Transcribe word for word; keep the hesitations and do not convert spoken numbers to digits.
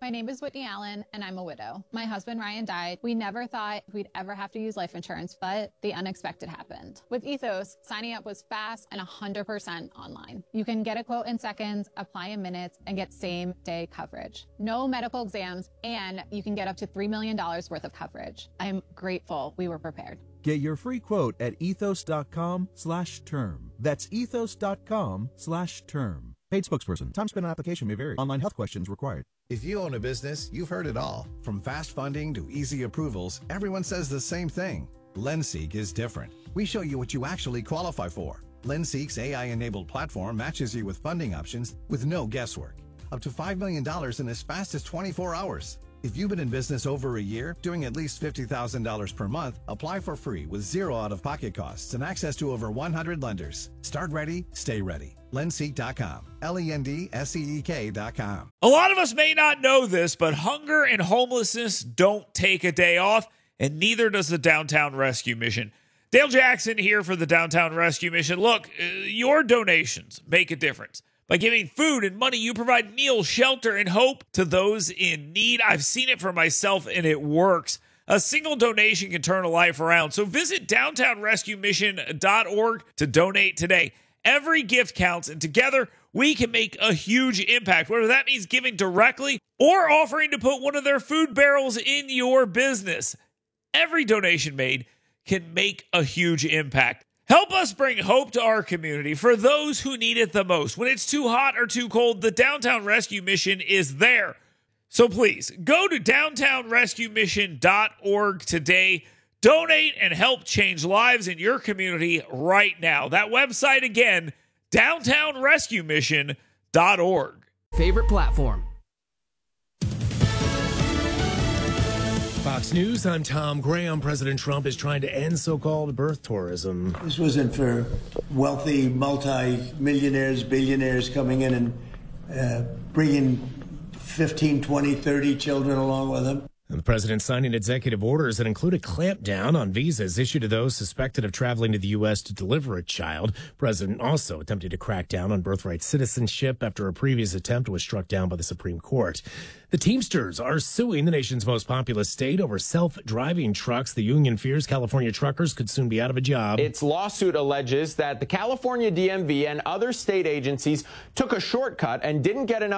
My name is Whitney Allen, and I'm a widow. My husband, Ryan, died. We never thought we'd ever have to use life insurance, but the unexpected happened. With Ethos, signing up was fast and one hundred percent online. You can get a quote in seconds, apply in minutes, and get same-day coverage. No medical exams, and you can get up to three million dollars worth of coverage. I'm grateful we were prepared. Get your free quote at ethos.com slash term. That's ethos.com slash term. Paid spokesperson. Time spent on application may vary. Online health questions required. If you own a business, you've heard it all. From fast funding to easy approvals, everyone says the same thing. LendSeek is different. We show you what you actually qualify for. LendSeek's A I-enabled platform matches you with funding options with no guesswork. Up to five million dollars in as fast as twenty-four hours. If you've been in business over a year, doing at least fifty thousand dollars per month, apply for free with zero out-of-pocket costs and access to over one hundred lenders. Start ready, stay ready. Lendseek dot com. L E N D S E E K dot com. A lot of us may not know this, but hunger and homelessness don't take a day off, and neither does the Downtown Rescue Mission. Dale Jackson here for the Downtown Rescue Mission. Look, uh, your donations make a difference. By giving food and money, you provide meals, shelter, and hope to those in need. I've seen it for myself, and it works. A single donation can turn a life around. So visit downtown rescue mission dot org to donate today. Every gift counts, and together we can make a huge impact, whether that means giving directly or offering to put one of their food barrels in your business. Every donation made can make a huge impact. Help us bring hope to our community for those who need it the most. When it's too hot or too cold, the Downtown Rescue Mission is there. So please, go to downtown rescue mission dot org today. Donate and help change lives in your community right now. That website again, downtown rescue mission dot org. Favorite platform. Fox News, I'm Tom Graham. President Trump is trying to end so-called birth tourism. This wasn't for wealthy multi-millionaires, billionaires coming in and uh, bringing fifteen, twenty, thirty children along with them. And the president signing executive orders that include a clampdown on visas issued to those suspected of traveling to the U S to deliver a child. The president also attempted to crack down on birthright citizenship after a previous attempt was struck down by the Supreme Court. The Teamsters are suing the nation's most populous state over self-driving trucks. The union fears California truckers could soon be out of a job. Its lawsuit alleges that the California D M V and other state agencies took a shortcut and didn't get enough